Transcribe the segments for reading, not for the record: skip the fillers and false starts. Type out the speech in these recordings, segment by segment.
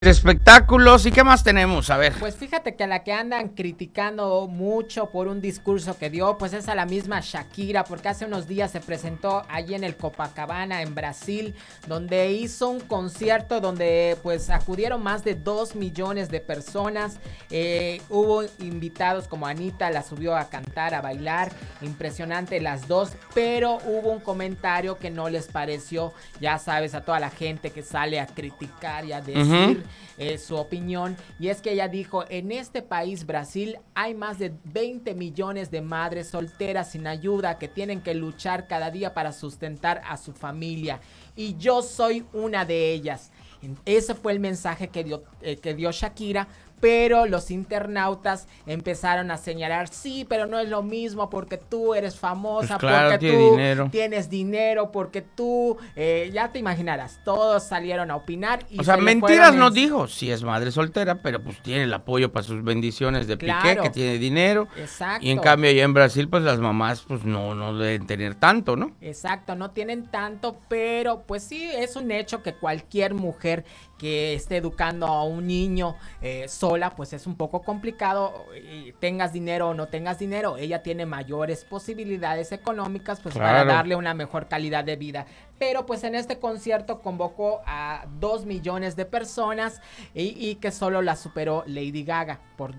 Espectáculos, ¿y qué más tenemos? A ver. Pues fíjate que a la que andan criticando mucho por un discurso que dio, pues es a la misma Shakira, porque hace unos días se presentó allí en el Copacabana, en Brasil, donde hizo un concierto donde pues acudieron más de 2 millones de personas. Hubo invitados como Anita, la subió a cantar, a bailar, impresionante las dos, pero hubo un comentario que no les pareció, ya sabes, a toda la gente que sale a criticar y a decir su opinión, y es que ella dijo: en este país, Brasil, hay más de 20 millones de madres solteras sin ayuda que tienen que luchar cada día para sustentar a su familia, y yo soy una de ellas. Ese fue el mensaje que dio Shakira, pero los internautas empezaron a señalar: sí, pero no es lo mismo porque tú eres famosa, pues claro, porque tú tienes dinero, porque tú, ya te imaginarás, todos salieron a opinar. Y o sea, mentiras no dijo, sí es madre soltera, pero pues tiene el apoyo para sus bendiciones de Piqué, claro, que tiene dinero. Exacto. Y en cambio allá en Brasil, pues las mamás pues no deben tener tanto, ¿no? Exacto, no tienen tanto, pero pues sí, es un hecho que cualquier mujer que esté educando a un niño sola, pues es un poco complicado, tengas dinero o no tengas dinero. Ella tiene mayores posibilidades económicas, pues claro, para darle una mejor calidad de vida. Pero pues en este concierto convocó a 2 millones de personas y que solo la superó Lady Gaga por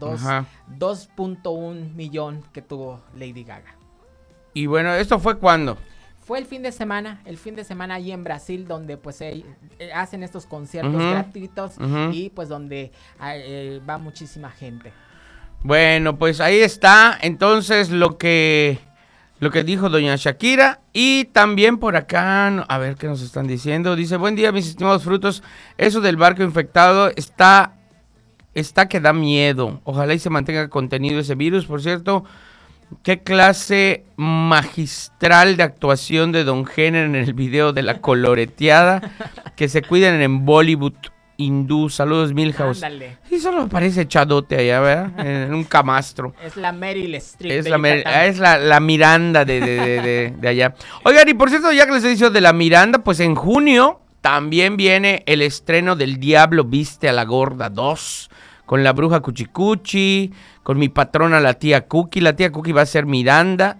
2.1 millón que tuvo Lady Gaga. Y bueno, ¿esto fue cuándo? Fue el fin de semana allí en Brasil, donde pues hacen estos conciertos gratuitos y pues donde va muchísima gente. Bueno, pues ahí está entonces lo que dijo doña Shakira. Y también por acá, a ver qué nos están diciendo. Dice: buen día, mis estimados frutos. Eso del barco infectado está que da miedo. Ojalá y se mantenga contenido ese virus. Por cierto, qué clase magistral de actuación de Don Jenner en el video de la coloreteada. Que se cuiden en Bollywood hindú. Saludos, Milhouse. Ándale. Y solo parece chadote allá, ¿verdad? En un camastro. Es la Meryl Streep. Es la Miranda de allá. Oigan, y por cierto, ya que les he dicho de la Miranda, pues en junio también viene el estreno del Diablo Viste a la Gorda 2. Con la bruja Cuchicuchi, con mi patrona la tía Cookie. La tía Cookie va a ser Miranda.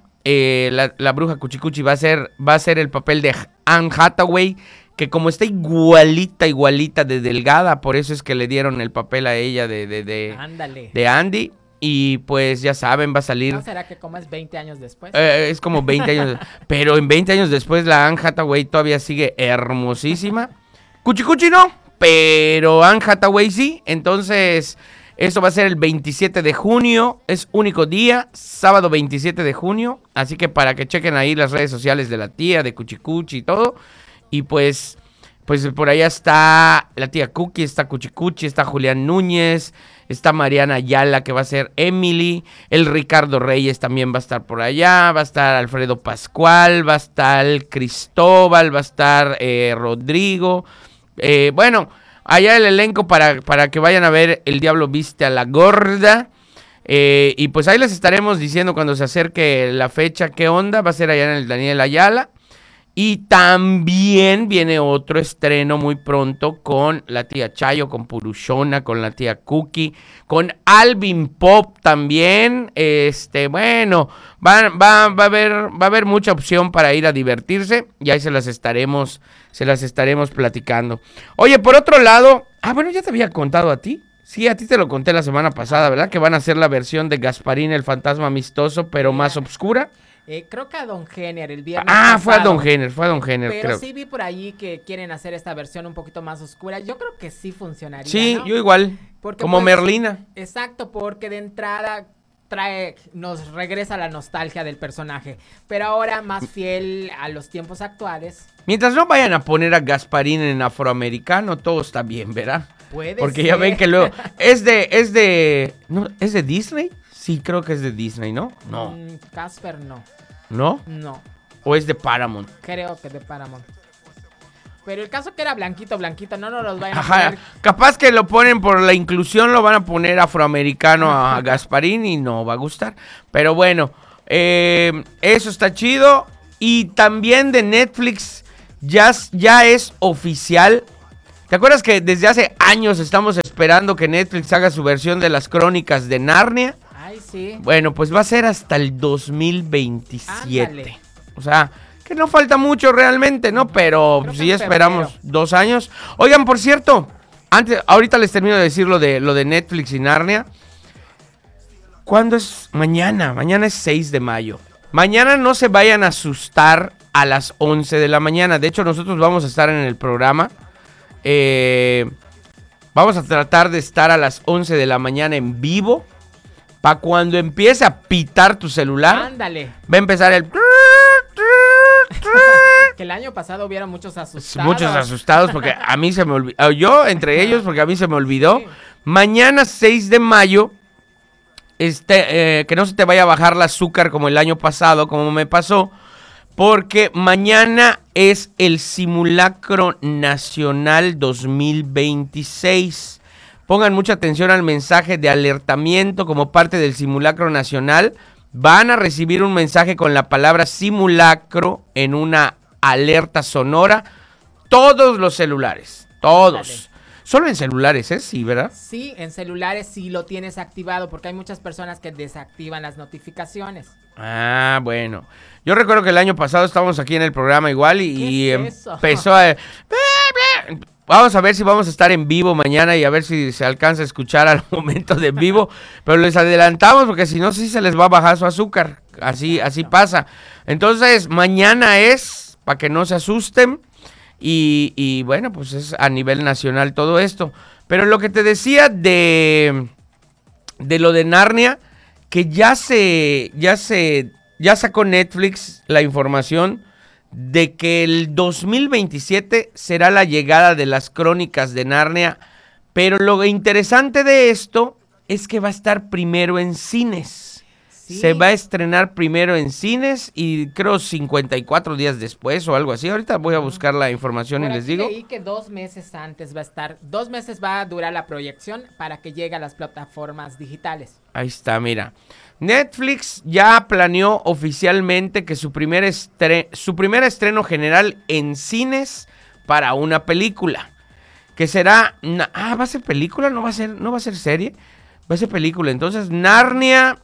La bruja Cuchicuchi va a ser el papel de Anne Hathaway, que como está igualita de delgada, por eso es que le dieron el papel a ella de Andy. Y pues ya saben, va a salir... ¿No será que como es 20 años después? Es como 20 años. Pero en 20 años después la Anne Hathaway todavía sigue hermosísima. Cuchicuchi no, pero Anne Hathaway sí. Entonces, esto va a ser el 27 de junio. Es único día, sábado 27 de junio. Así que para que chequen ahí las redes sociales de la tía, de Cuchicuchi y todo. Y pues por allá está la tía Cookie, está Cuchicuchi, está Julián Núñez, está Mariana Ayala, que va a ser Emily. El Ricardo Reyes también va a estar por allá. Va a estar Alfredo Pascual, va a estar Cristóbal, va a estar Rodrigo. Bueno, allá el elenco para que vayan a ver El Diablo Viste a la Gorda. Y pues ahí les estaremos diciendo cuando se acerque la fecha qué onda. Va a ser allá en el Daniel Ayala. Y también viene otro estreno muy pronto con la tía Chayo, con Purushona, con la tía Cookie, con Alvin Pop también. Bueno, va a haber mucha opción para ir a divertirse y ahí se las estaremos platicando. Oye, por otro lado, bueno, ya te había contado a ti. Sí, a ti te lo conté la semana pasada, ¿verdad? Que van a hacer la versión de Gasparín, el fantasma amistoso, pero más oscura. Creo que a Don Jenner el viernes pasado. Fue a Don Jenner, pero creo. Sí vi por allí que quieren hacer esta versión un poquito más oscura. Yo creo que sí funcionaría, sí, ¿no? Yo igual, porque como pues, Merlina. Exacto, porque de entrada nos regresa la nostalgia del personaje, pero ahora más fiel a los tiempos actuales. Mientras no vayan a poner a Gasparín en afroamericano, todo está bien, ¿verdad? Porque ser. Ya ven que luego ¿es de Disney? Sí, creo que es de Disney, ¿no? No. Casper no. ¿No? No. ¿O es de Paramount? Creo que de Paramount. Pero el caso que era blanquito, no nos los vayan a poner. Capaz que lo ponen por la inclusión, lo van a poner afroamericano a Gasparín y no va a gustar. Pero bueno, eso está chido. Y también de Netflix ya es oficial ¿Te acuerdas que desde hace años estamos esperando que Netflix haga su versión de las Crónicas de Narnia? Ay, sí. Bueno, pues va a ser hasta el 2027. Ándale. O sea, que no falta mucho realmente, ¿no? Pero Creo que sí en esperamos febrero. 2 años. Oigan, por cierto, ahorita les termino de decir lo de Netflix y Narnia. ¿Cuándo es? Mañana. Mañana es 6 de mayo. Mañana no se vayan a asustar a las 11 de la mañana. De hecho, nosotros vamos a estar en el programa. Vamos a tratar de estar a las 11 de la mañana en vivo. Para cuando empiece a pitar tu celular, Ándale. va a empezar el... Que el año pasado hubiera muchos asustados. Muchos asustados porque a mí se me olvidó. Yo entre ellos porque a mí se me olvidó. Sí. Mañana 6 de mayo, que no se te vaya a bajar el azúcar como el año pasado, como me pasó. Porque mañana es el Simulacro Nacional 2026. Pongan mucha atención al mensaje de alertamiento como parte del Simulacro Nacional. Van a recibir un mensaje con la palabra simulacro en una alerta sonora. Todos los celulares, todos. Dale. Solo en celulares, ¿eh? Sí, ¿verdad? Sí, en celulares sí lo tienes activado porque hay muchas personas que desactivan las notificaciones. Ah, bueno. Yo recuerdo que el año pasado estábamos aquí en el programa igual y ¿Qué es eso? empezó a... Vamos a ver si vamos a estar en vivo mañana y a ver si se alcanza a escuchar al momento de en vivo. Pero les adelantamos porque si no, sí se les va a bajar su azúcar. Así pasa. Entonces, mañana es, para que no se asusten. Y bueno, pues es a nivel nacional todo esto. Pero lo que te decía de lo de Narnia, que ya sacó Netflix la información de que el 2027 será la llegada de las Crónicas de Narnia, pero lo interesante de esto es que va a estar primero en cines. Sí. Se va a estrenar primero en cines y creo 54 días después o algo así. Ahorita voy a buscar la información Por y les aquí digo. leí que 2 meses antes va a estar, 2 meses va a durar la proyección para que llegue a las plataformas digitales. Ahí está, mira. Netflix ya planeó oficialmente que su primer estreno general en cines para una película. Que será... ¿va a ser película? ¿No va a ser serie? Va a ser película. Entonces, Narnia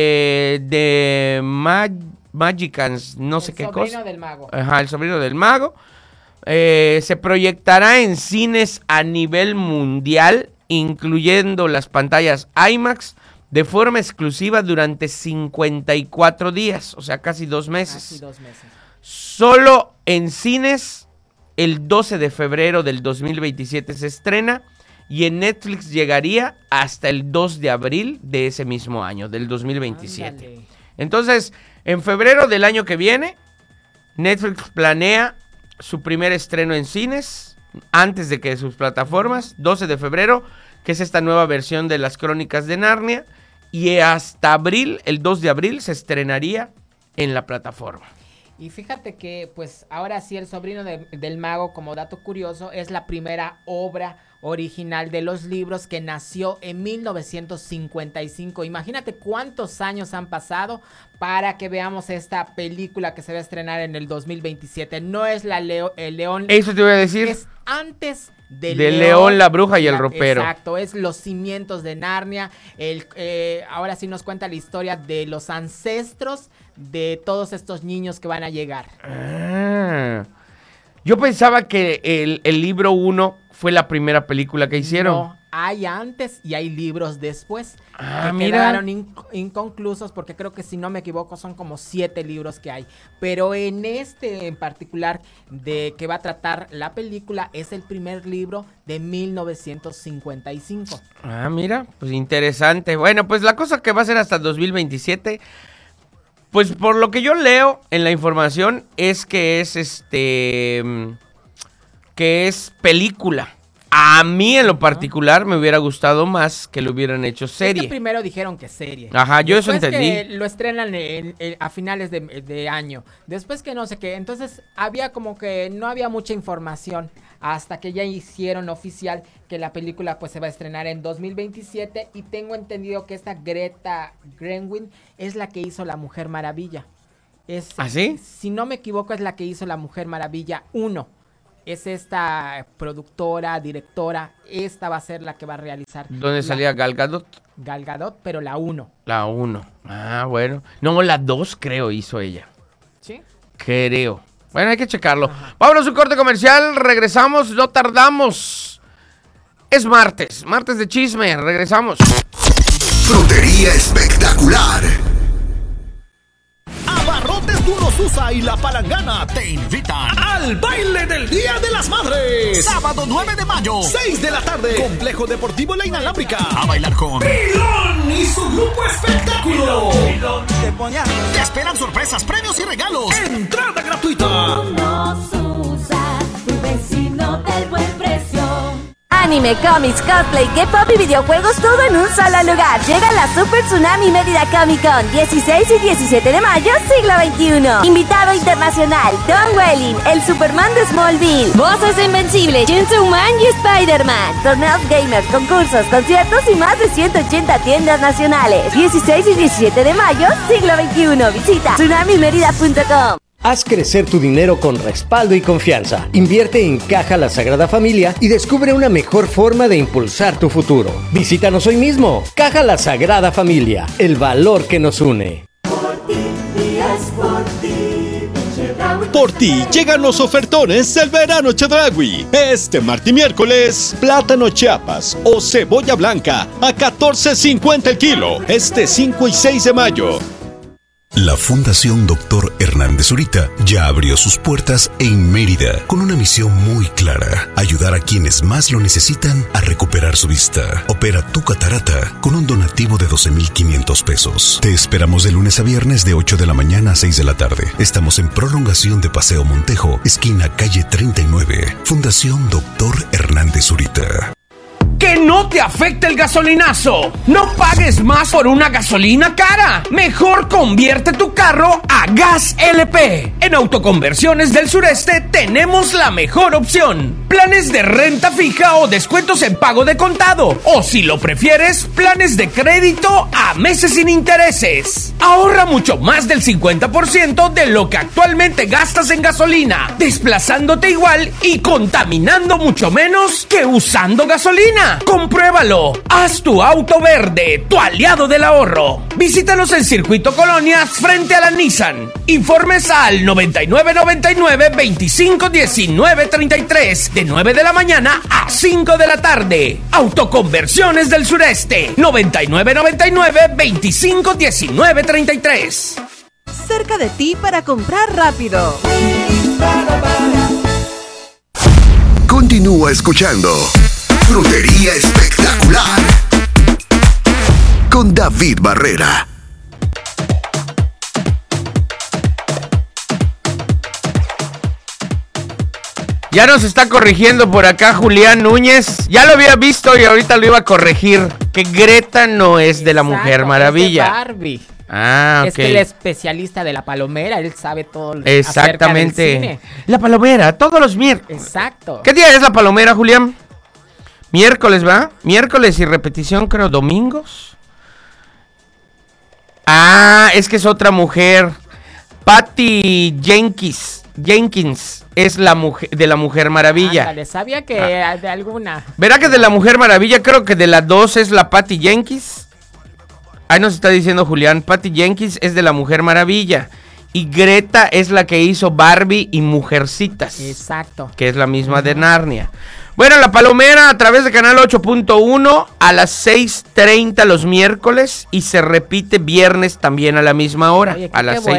de Magicans, no sé qué cosa. El sobrino del mago. Ajá, el sobrino del mago. Se proyectará en cines a nivel mundial, incluyendo las pantallas IMAX, de forma exclusiva durante 54 días, o sea, casi 2 meses. Casi 2 meses. Solo en cines, el 12 de febrero del 2027 se estrena y en Netflix llegaría hasta el 2 de abril de ese mismo año, del 2027. Ándale. Entonces, en febrero del año que viene, Netflix planea su primer estreno en cines, antes de que sus plataformas, 12 de febrero, que es esta nueva versión de las Crónicas de Narnia, y hasta abril, el 2 de abril, se estrenaría en la plataforma. Y fíjate que, pues, ahora sí, El sobrino del mago, como dato curioso, es la primera obra original de los libros que nació en 1955. Imagínate cuántos años han pasado para que veamos esta película que se va a estrenar en el 2027. No es el León. Eso te voy a decir. Es antes de León, la bruja y el ropero. Exacto, es los cimientos de Narnia. Ahora sí nos cuenta la historia de los ancestros de todos estos niños que van a llegar. Yo pensaba que el libro 1 fue la primera película que hicieron. No, hay antes y hay libros después. Que Mira. quedaron inconclusos porque creo que, si no me equivoco, son como 7 libros que hay. Pero en este en particular de que va a tratar la película es el primer libro de 1955. Mira, pues interesante. Bueno, pues la cosa que va a ser hasta 2027, pues por lo que yo leo en la información es que es película. A mí en lo particular me hubiera gustado más que lo hubieran hecho serie. Es que primero dijeron que serie. Ajá, yo eso Después entendí. que lo estrenan a finales de año. Después que no sé qué. Entonces había como que no había mucha información hasta que ya hicieron oficial que la película pues se va a estrenar en 2027. Y tengo entendido que esta Greta Gerwig es la que hizo La Mujer Maravilla. ¿Ah, sí? Si no me equivoco, es la que hizo La Mujer Maravilla 1. es esta productora, directora. Esta va a ser la que va a realizar. ¿Dónde salía Gal Gadot? Gal Gadot, pero la 1. La 1. Ah, bueno. No, la 2 creo hizo ella. ¿Sí? Creo. Bueno, hay que checarlo. Ajá. Vámonos a un corte comercial. Regresamos, no tardamos. Es martes de chisme. Regresamos. Frutería espectacular. Abarrotes Duros USA y La Palangana te invitan al baile del Día de las Madres. Sábado 9 de mayo, 6 de la tarde. Complejo Deportivo La Inalámbrica. A bailar con Pilón y su grupo espectáculo. Te esperan sorpresas, premios y regalos. Entrada gratuita. Tu vecino del buen precio. Anime, cómics, cosplay, K-pop y videojuegos, todo en un solo lugar. Llega la Super Tsunami Mérida Comic Con, 16 y 17 de mayo, siglo XXI. Invitado internacional, Don Welling, el Superman de Smallville, voces de Invencible, Chainsaw Man y Spider-Man. Torneos gamers, concursos, conciertos y más de 180 tiendas nacionales. 16 y 17 de mayo, siglo XXI. Visita tsunamimerida.com. Haz crecer tu dinero con respaldo y confianza. Invierte en Caja La Sagrada Familia y descubre una mejor forma de impulsar tu futuro. Visítanos hoy mismo. Caja La Sagrada Familia, el valor que nos une. Por ti llegan los ofertones del verano Chedraui. Este martes y miércoles, plátano Chiapas o cebolla blanca a $14.50 el kilo. Este 5 y 6 de mayo. La Fundación Dr. Hernández Zurita ya abrió sus puertas en Mérida con una misión muy clara: ayudar a quienes más lo necesitan a recuperar su vista. Opera tu catarata con un donativo de 12,500 pesos. Te esperamos de lunes a viernes de 8 de la mañana a 6 de la tarde. Estamos en prolongación de Paseo Montejo, esquina calle 39. Fundación Dr. Hernández Zurita. Que no te afecte el gasolinazo. No pagues más por una gasolina cara. Mejor convierte tu carro a Gas LP. En Autoconversiones del Sureste tenemos la mejor opción. Planes de renta fija o descuentos en pago de contado. O si lo prefieres, planes de crédito a meses sin intereses. Ahorra mucho más del 50% de lo que actualmente gastas en gasolina, desplazándote igual y contaminando mucho menos que usando gasolina. Compruébalo. Haz tu auto verde, tu aliado del ahorro. Visítanos en Circuito Colonias frente a la Nissan. Informes al 9999-251933 de 9 de la mañana a 5 de la tarde. Autoconversiones del Sureste. 9999-251933. Cerca de ti para comprar rápido. Continúa escuchando Frutería Espectacular con David Barrera. Ya nos está corrigiendo por acá Julián Núñez. Ya lo había visto y ahorita lo iba a corregir. Que Greta no es de la Mujer Maravilla. Es de Barbie. Ah, ok. Es que el especialista de la palomera, él sabe todo. Exactamente. Acerca del cine. La palomera, todos los miércoles. Exacto. ¿Qué día es la palomera, Julián? Miércoles, ¿va? Miércoles y repetición, creo, domingos. Ah, es que es otra mujer. Patty Jenkins es la mujer de la Mujer Maravilla. Ándale, sabía que de alguna. ¿Verá que de la Mujer Maravilla creo que de las dos es la Patty Jenkins? Ahí nos está diciendo Julián, Patty Jenkins es de la Mujer Maravilla. Y Greta es la que hizo Barbie y Mujercitas. Exacto. Que es la misma de Narnia. Bueno, la palomera a través de Canal 8.1 a las 6:30 los miércoles y se repite viernes también a la misma hora, Oye, a las qué bueno